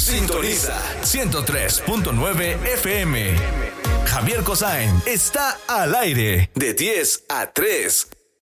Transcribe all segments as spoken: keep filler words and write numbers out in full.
Sintoniza ciento tres punto nueve F M. Javier Cosain está al aire de diez a tres.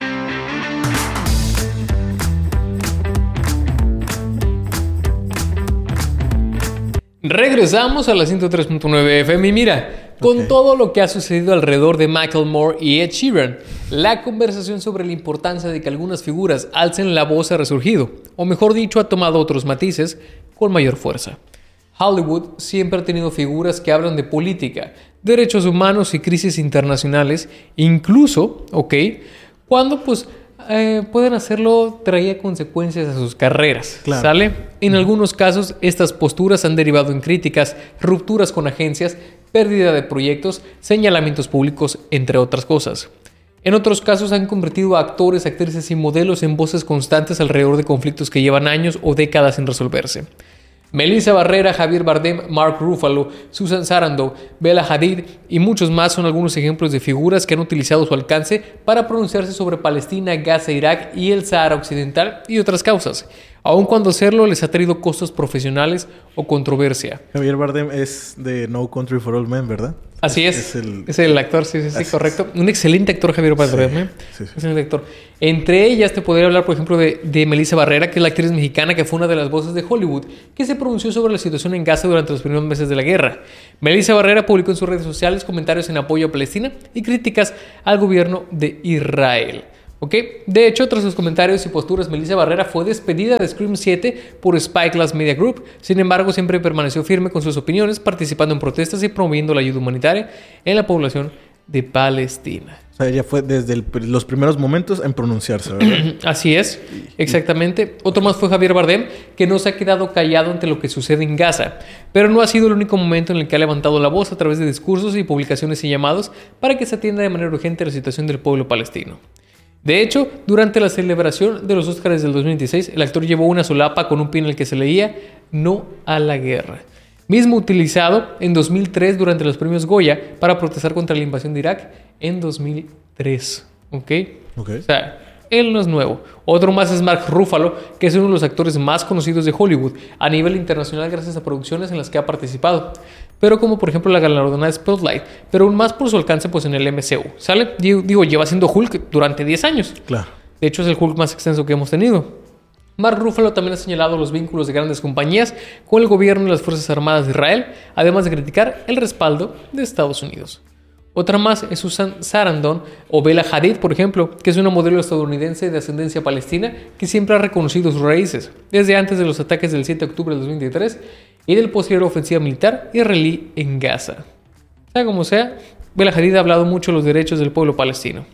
Regresamos a la ciento tres punto nueve F M y mira, con okay. todo lo que ha sucedido alrededor de Macklemore y Ed Sheeran, la conversación sobre la importancia de que algunas figuras alcen la voz ha resurgido, o mejor dicho, ha tomado otros matices con mayor fuerza. Hollywood siempre ha tenido figuras que hablan de política, derechos humanos y crisis internacionales, incluso, ok, cuando pues eh, pueden hacerlo traía consecuencias a sus carreras, claro. ¿Sale? En algunos casos, estas posturas han derivado en críticas, rupturas con agencias, pérdida de proyectos, señalamientos públicos, entre otras cosas. En otros casos han convertido a actores, actrices y modelos en voces constantes alrededor de conflictos que llevan años o décadas sin resolverse. Melissa Barrera, Javier Bardem, Mark Ruffalo, Susan Sarandon, Bella Hadid y muchos más son algunos ejemplos de figuras que han utilizado su alcance para pronunciarse sobre Palestina, Gaza, Irak y el Sahara Occidental y otras causas, aun cuando hacerlo les ha traído costos profesionales o controversia. Javier Bardem es de No Country for Old Men, ¿verdad? Así es, es, es, el... es el actor, sí, sí, sí, correcto. Un excelente actor, Javier Bardem. Sí, ¿eh? sí, sí. Excelente actor. Entre ellas te podría hablar, por ejemplo, de, de Melissa Barrera, que es la actriz mexicana que fue una de las voces de Hollywood, que se pronunció sobre la situación en Gaza durante los primeros meses de la guerra. Melissa Barrera publicó en sus redes sociales comentarios en apoyo a Palestina y críticas al gobierno de Israel. ¿Okay? De hecho, tras sus comentarios y posturas, Melissa Barrera fue despedida de Scream siete por Spyglass Media Group. Sin embargo, siempre permaneció firme con sus opiniones, participando en protestas y promoviendo la ayuda humanitaria en la población de Palestina. O sea, ella fue desde el, los primeros momentos en pronunciarse, ¿verdad? Así es, exactamente. Otro más fue Javier Bardem, que no se ha quedado callado ante lo que sucede en Gaza. Pero no ha sido el único momento en el que ha levantado la voz a través de discursos y publicaciones y llamados para que se atienda de manera urgente la situación del pueblo palestino. De hecho, durante la celebración de los Óscares del dos mil dieciséis, el actor llevó una solapa con un pin en el que se leía "No a la guerra", mismo utilizado en dos mil tres durante los premios Goya para protestar contra la invasión de Irak en dos mil tres. ¿Ok? okay. O sea, él no es nuevo. Otro más es Mark Ruffalo, que es uno de los actores más conocidos de Hollywood a nivel internacional gracias a producciones en las que ha participado. Pero como por ejemplo la galardonada Spotlight, pero aún más por su alcance pues en el M C U, ¿sale? Digo, digo, lleva siendo Hulk durante diez años. Claro. De hecho es el Hulk más extenso que hemos tenido. Mark Ruffalo también ha señalado los vínculos de grandes compañías con el gobierno y las Fuerzas Armadas de Israel, además de criticar el respaldo de Estados Unidos. Otra más es Susan Sarandon o Bella Hadid, por ejemplo, que es una modelo estadounidense de ascendencia palestina que siempre ha reconocido sus raíces, desde antes de los ataques del siete de octubre de dos mil veintitrés y del posterior ofensiva militar israelí en Gaza. Sea como sea, Bella Hadid ha hablado mucho de los derechos del pueblo palestino.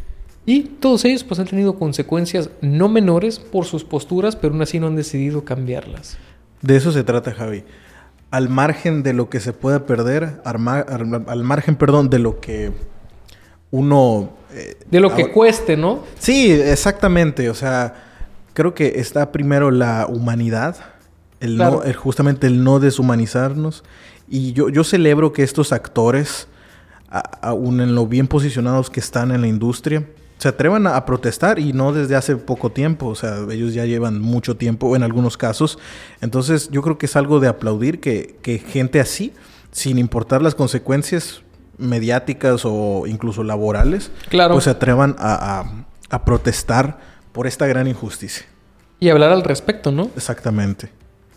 Y todos ellos pues, han tenido consecuencias no menores por sus posturas, pero aún así no han decidido cambiarlas. De eso se trata, Javi. Al margen de lo que se pueda perder, al, mar, al, al margen, perdón, de lo que uno... Eh, de lo que ahora, cueste, ¿no? Sí, exactamente. O sea, creo que está primero la humanidad, el claro. no, el, justamente el no deshumanizarnos. Y yo, yo celebro que estos actores, a, aún en lo bien posicionados que están en la industria, se atrevan a, a protestar y no desde hace poco tiempo. O sea, ellos ya llevan mucho tiempo en algunos casos. Entonces, yo creo que es algo de aplaudir que, que gente así, sin importar las consecuencias mediáticas o incluso laborales, claro. pues se atrevan a, a, a protestar por esta gran injusticia. Y hablar al respecto, ¿no? Exactamente.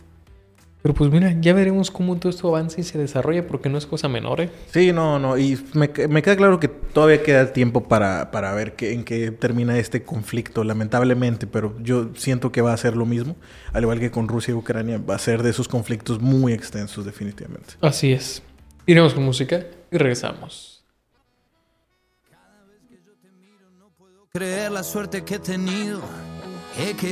Pero pues mira, ya veremos cómo todo esto avanza y se desarrolla porque no es cosa menor, ¿eh? Sí, no, no. Y me, me queda claro que todavía queda tiempo para, para ver qué, en qué termina este conflicto, lamentablemente. Pero yo siento que va a ser lo mismo. Al igual que con Rusia y Ucrania, va a ser de esos conflictos muy extensos, definitivamente. Así es. Iremos con música y regresamos. Cada vez que yo te miro no puedo creer la suerte que he tenido. He que